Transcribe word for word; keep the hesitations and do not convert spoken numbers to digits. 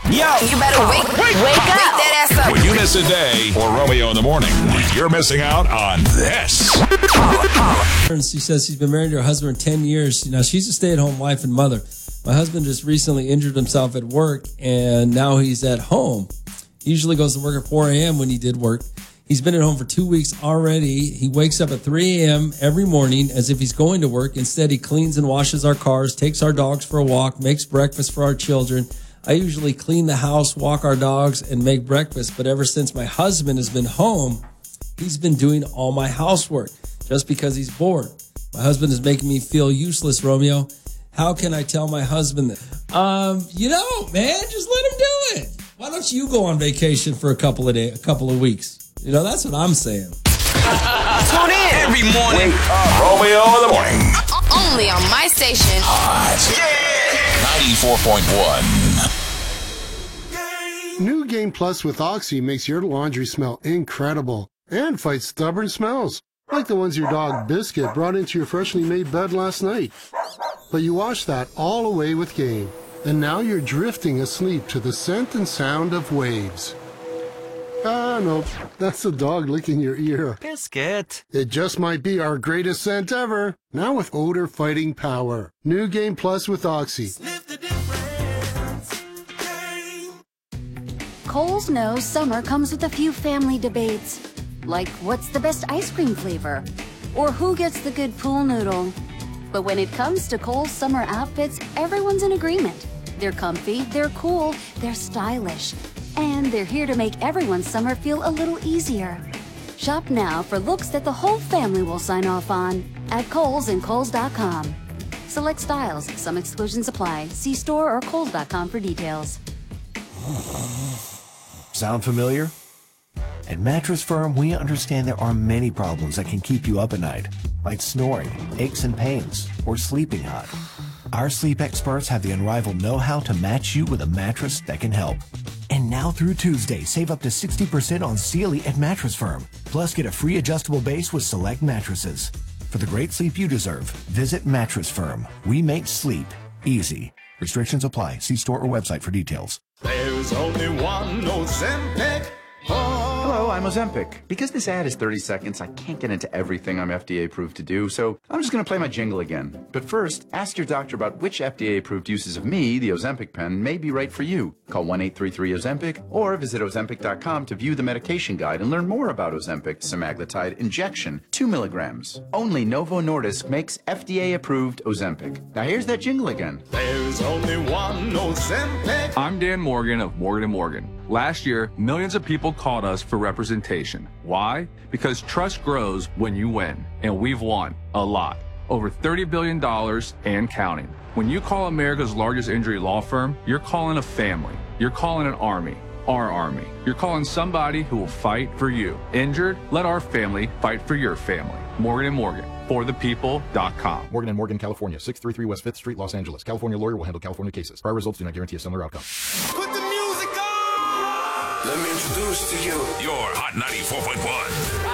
Yo, you better wake, wake, wake up. Wake that ass up. When you miss a day or Romeo in the morning, you're missing out on this. She says she's been married to her husband ten years. Now, she's a stay-at-home wife and mother. My husband just recently injured himself at work, and now he's at home. He usually goes to work at four a.m. when he did work. He's been at home for two weeks already. He wakes up at three a.m. every morning as if he's going to work. Instead, he cleans and washes our cars, takes our dogs for a walk, makes breakfast for our children. I usually clean the house, walk our dogs, and make breakfast. But ever since my husband has been home, he's been doing all my housework just because he's bored. My husband is making me feel useless, Romeo. How can I tell my husband that? Um, you know, man, just let him do it. Why don't you go on vacation for a couple of days, a couple of weeks? You know, that's what I'm saying. Tune in every morning. Wake up. Romeo in the morning. Only on my station. Hot. Yeah. ninety-four point one. New Game Plus with Oxy makes your laundry smell incredible and fights stubborn smells, like the ones your dog Biscuit brought into your freshly made bed last night. But you washed that all away with Game, and now you're drifting asleep to the scent and sound of waves. Ah, no, that's the dog licking your ear. Biscuit. It just might be our greatest scent ever, now with odor fighting power. New Game Plus with Oxy. Kohl's knows summer comes with a few family debates, like what's the best ice cream flavor, or who gets the good pool noodle. But when it comes to Kohl's summer outfits, everyone's in agreement. They're comfy, they're cool, they're stylish, and they're here to make everyone's summer feel a little easier. Shop now for looks that the whole family will sign off on at Kohl's and Kohl's dot com. Select styles, some exclusions apply. See store or Kohl's dot com for details. Sound familiar? At Mattress Firm, we understand there are many problems that can keep you up at night, like snoring, aches and pains, or sleeping hot. Our sleep experts have the unrivaled know-how to match you with a mattress that can help. And now through Tuesday, save up to sixty percent on Sealy at Mattress Firm. Plus, get a free adjustable base with select mattresses. For the great sleep you deserve, visit Mattress Firm. We make sleep easy. Restrictions apply. See store or website for details. There's only one Ozempic. Oh. Hello, I'm Ozempic. Because this ad is thirty seconds, I can't get into everything I'm F D A approved to do, so I'm just going to play my jingle again. But first, ask your doctor about which F D A approved uses of me, the Ozempic pen, may be right for you. Call one eight three three Ozempic or visit Ozempic dot com to view the medication guide and learn more about Ozempic semaglutide injection, two milligrams. Only Novo Nordisk makes F D A approved Ozempic. Now here's that jingle again. There's only one Ozempic. I'm Dan Morgan of Morgan and Morgan. Last year, millions of people called us for representation. Why? Because trust grows when you win, and we've won a lot. Over thirty billion dollars and counting. When you call America's largest injury law firm, you're calling a family. You're calling an army. Our army. You're calling somebody who will fight for you. Injured? Let our family fight for your family. Morgan and Morgan. For the people dot com. Morgan and Morgan, California. six three three West fifth Street, Los Angeles. California lawyer will handle California cases. Prior results do not guarantee a similar outcome. Put the music on! Let me introduce to you your Hot ninety-four point one.